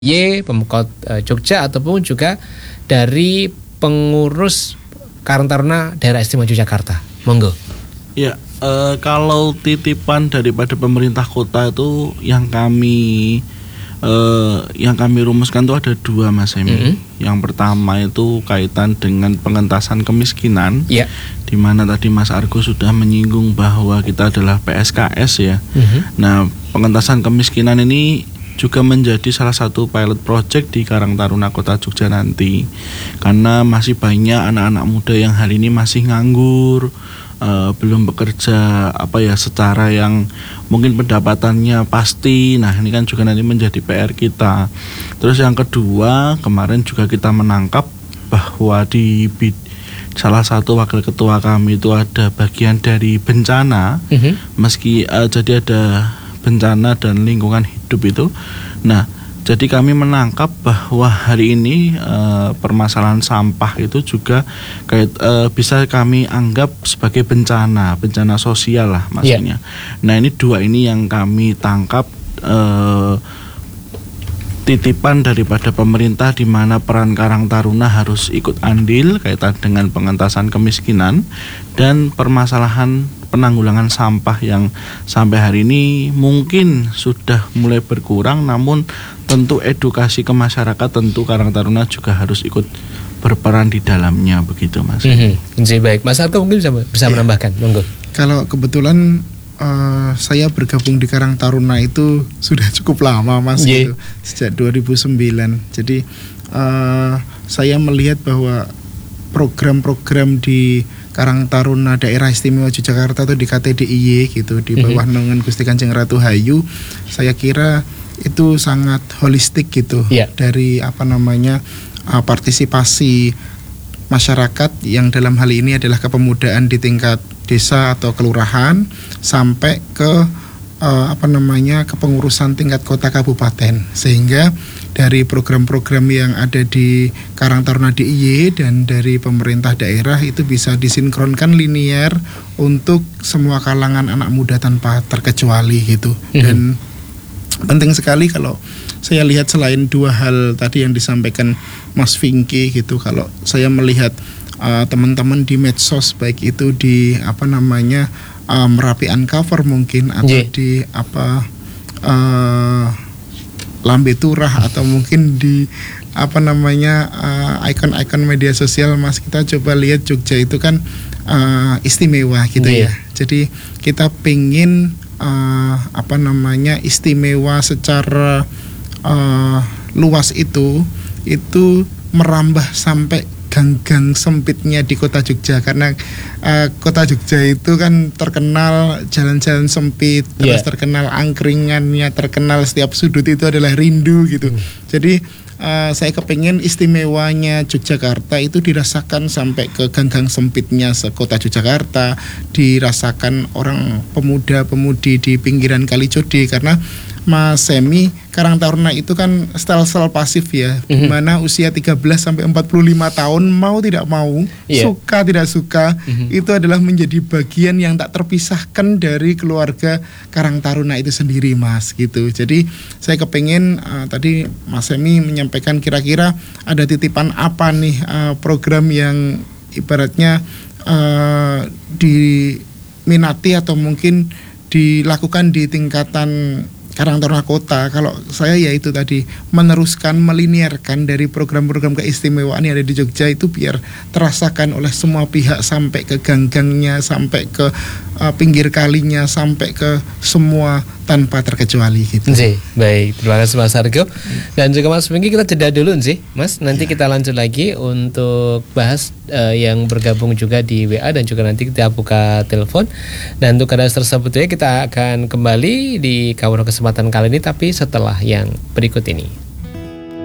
Pemkot Jogja ataupun juga dari pengurus Karang Taruna Daerah Istimewa Yogyakarta. Monggo. Ya, kalau titipan daripada pemerintah kota itu yang kami rumuskan itu ada dua, Mas Emi. Yang pertama itu kaitan dengan pengentasan kemiskinan, di mana tadi Mas Argo sudah menyinggung bahwa kita adalah PSKS ya. Nah, pengentasan kemiskinan ini juga menjadi salah satu pilot project di Karang Taruna Kota Jogja nanti, karena masih banyak anak-anak muda yang hari ini masih nganggur, belum bekerja secara yang mungkin pendapatannya pasti. Nah, ini kan juga nanti menjadi PR kita. Terus yang kedua, kemarin juga kita menangkap bahwa di salah satu wakil ketua kami itu ada bagian dari bencana, meski jadi ada bencana dan lingkungan hidup itu. Nah, jadi kami menangkap bahwa hari ini permasalahan sampah itu juga bisa kami anggap sebagai bencana sosial lah maksudnya. Nah, ini dua ini yang kami tangkap titipan daripada pemerintah, di mana peran Karang Taruna harus ikut andil kaitan dengan pengentasan kemiskinan dan permasalahan penanggulangan sampah yang sampai hari ini mungkin sudah mulai berkurang, namun tentu edukasi ke masyarakat, tentu Karang Taruna juga harus ikut berperan di dalamnya, begitu Mas. Baik, Mas Argo mungkin bisa menambahkan, monggo. Kalau kebetulan saya bergabung di Karang Taruna itu sudah cukup lama, Mas, gitu, sejak 2009. Jadi saya melihat bahwa program-program di Karang Taruna Daerah Istimewa Yogyakarta itu di KTDIY gitu, di bawah naungan Gusti Kanjeng Ratu Hayu, saya kira itu sangat holistik gitu, dari partisipasi masyarakat yang dalam hal ini adalah kepemudaan di tingkat desa atau kelurahan sampai ke kepengurusan tingkat kota kabupaten, sehingga dari program-program yang ada di Karang Taruna DIY dan dari pemerintah daerah itu bisa disinkronkan linear untuk semua kalangan anak muda tanpa terkecuali gitu. Dan penting sekali kalau saya lihat, selain dua hal tadi yang disampaikan Mas Vinky gitu, kalau saya melihat teman-teman di medsos, baik itu di Merapi Uncover mungkin, atau di Lambe Turah, atau mungkin di ikon-ikon media sosial, Mas, kita coba lihat Jogja itu kan istimewa gitu ya. Jadi kita pengen istimewa secara luas itu merambah sampai gang-gang sempitnya di kota Jogja, karena kota Jogja itu kan terkenal jalan-jalan sempit, terus terkenal angkringannya, terkenal setiap sudut itu adalah rindu gitu. Jadi saya kepingin istimewanya Yogyakarta itu dirasakan sampai ke gang-gang sempitnya kota Yogyakarta, dirasakan orang pemuda-pemudi di pinggiran Kalijodi, karena Mas Semi, Karang Taruna itu kan style pasif ya, di mana usia 13 sampai 45 tahun mau tidak mau, suka tidak suka, itu adalah menjadi bagian yang tak terpisahkan dari keluarga Karang Taruna itu sendiri, Mas, gitu. Jadi saya kepengen tadi Mas Semi menyampaikan kira-kira ada titipan apa nih program yang ibaratnya diminati atau mungkin dilakukan di tingkatan Karang Taruna Kota. Kalau saya ya itu tadi, meneruskan, melinearkan dari program-program keistimewaan yang ada di Jogja itu biar terasakan oleh semua pihak, sampai ke gang-gangnya, sampai ke pinggir kalinya, sampai ke semua tanpa terkecuali gitu. Baik, terima kasih Mas Argo dan juga Mas Vinky. Kita jeda dulu Mas, nanti kita lanjut lagi untuk bahas yang bergabung juga di WA, dan juga nanti kita buka telepon. Dan untuk kasus tersebut kita akan kembali di Kawano kesempatan kali ini, tapi setelah yang berikut ini.